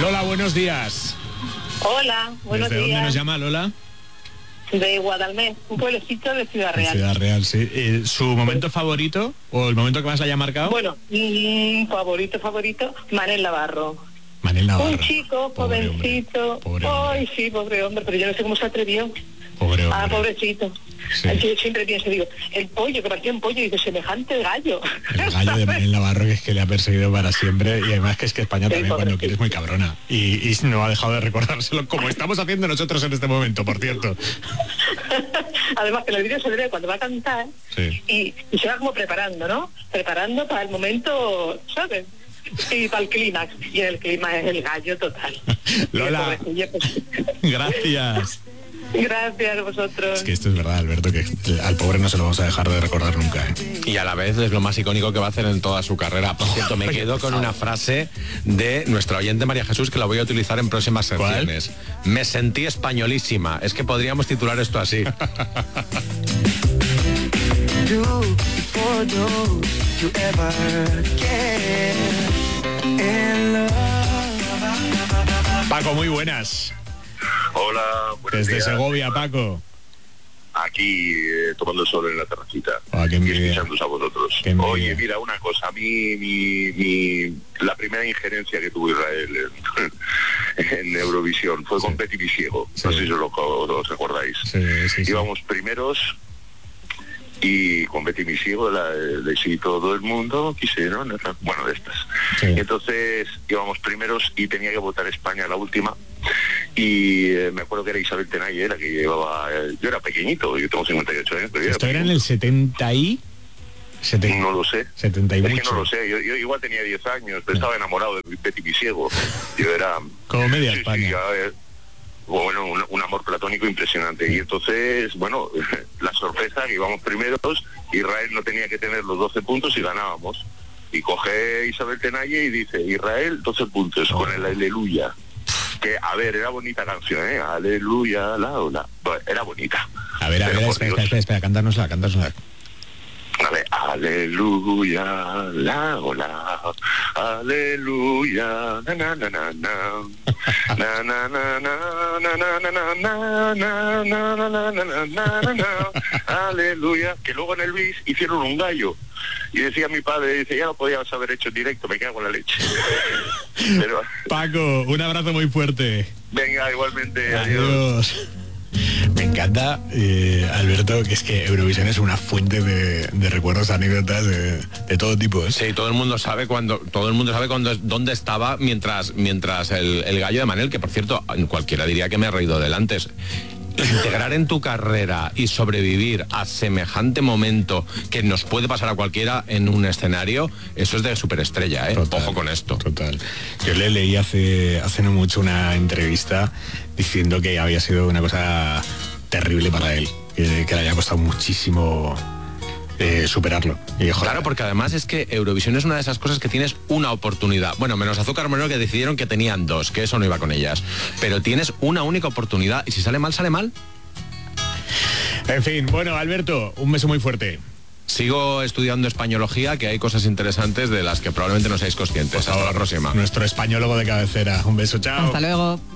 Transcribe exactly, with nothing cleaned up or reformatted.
Lola, buenos días. Hola, buenos ¿Desde días. dónde nos llama Lola? De Guadalmés, un pueblecito de Ciudad Real. De Ciudad Real, sí. Eh, ¿Su momento favorito o el momento que más la haya marcado? Bueno, mm, favorito, favorito, Manel Navarro. Manel Navarro. Un chico, Pobre jovencito. hombre. Pobre hombre. Ay, sí, pobre hombre, pero yo no sé cómo se atrevió. Pobre hombre. Ah, pobrecito. Sí. Yo siempre pienso, digo, el pollo, que parecía un pollo, y dice, semejante gallo. El gallo de Manel Navarro, que es que le ha perseguido para siempre, y además que es que España Sí, también cuando pobrecito. quiere es muy cabrona y, y no ha dejado de recordárselo, como estamos haciendo nosotros en este momento, por cierto. Además que en el vídeo se le ve cuando va a cantar, Sí. y, y se va como preparando, ¿no? Preparando para el momento, ¿sabes? Y para el clímax. Y el clímax es el gallo total. Lola. Y el pobrecillo, pues, Gracias. gracias a vosotros. Es que esto es verdad, Alberto, que al pobre no se lo vamos a dejar de recordar nunca, ¿eh? Y a la vez es lo más icónico que va a hacer en toda su carrera. Por cierto, me quedo con una frase de nuestra oyente María Jesús que la voy a utilizar en próximas secciones. Me sentí españolísima. Es que podríamos titular esto así. Paco, muy buenas. Hola, buenos Desde días. Segovia, Paco. Aquí eh, tomando el sol en la terracita. Ah, qué y envidia. escuchándoos a vosotros. Qué envidia. Oye, mira, una cosa. A mí, mi, mi, la primera injerencia que tuvo Israel en, en Eurovisión fue con Betty Visiego. Sí. No sé si os, lo, os recordáis. Sí, sí, sí. Íbamos primeros y con Betty Visiego, la de sí todo el mundo quisieron, bueno, de estas. Sí. Y entonces íbamos primeros y tenía que votar España la última. Y eh, me acuerdo que era Isabel Tenalle la que llevaba, eh, yo era pequeñito, yo tengo cincuenta y ocho años, pero yo Esto era era en el setenta y... setenta, no lo sé. setenta y Es mucho. que no lo sé, yo, yo igual tenía diez años, pero estaba enamorado de Betty Visiego. Yo era... Como media sí, España. sí, a ver, bueno, un, un amor platónico impresionante. Y entonces, bueno, la sorpresa que íbamos primeros, Israel no tenía que tener los doce puntos y ganábamos. Y coge Isabel Tenalle y dice, Israel, doce puntos, con el Aleluya. Que, a ver, era bonita canción, ¿eh? Aleluya, la ola. Bueno, era bonita. A ver, a Pero ver, por espera, Dios. espera, espera, cantárnosla, cantárnosla. A ver, aleluya, la ola, aleluya, na na na na na, na na na na na na na na na na na na na na na na, aleluya, que luego en el bis hicieron un gallo. Y decía mi padre, dice, ya lo podíamos haber hecho en directo, me cago en la leche. Pero, Paco, un abrazo muy fuerte. venga, igualmente, adiós. Adiós. Me encanta, eh, Alberto, que es que Eurovisión es una fuente de, de recuerdos, anécdotas de, de todo tipo, ¿eh? Sí, todo el mundo sabe cuando, todo el mundo sabe cuando, dónde estaba mientras, mientras el, el gallo de Manel, que por cierto, cualquiera diría que me ha reído del antes. Integrar en tu carrera y sobrevivir a semejante momento que nos puede pasar a cualquiera en un escenario, eso es de superestrella, ¿eh? Total, Ojo con esto. Total. Yo le leí hace, hace no mucho una entrevista diciendo que había sido una cosa terrible para él, que, que le había costado muchísimo eh, superarlo. Y, joder, Claro, porque además es que Eurovisión es una de esas cosas que tienes una oportunidad. Bueno, menos Azúcar Moreno, que decidieron que tenían dos, que eso no iba con ellas. Pero tienes una única oportunidad y si sale mal, sale mal. En fin, bueno, Alberto, un beso muy fuerte. Sigo estudiando españología, que hay cosas interesantes de las que probablemente no seáis conscientes. Hasta la próxima. Nuestro españólogo de cabecera. Un beso, chao. Hasta luego.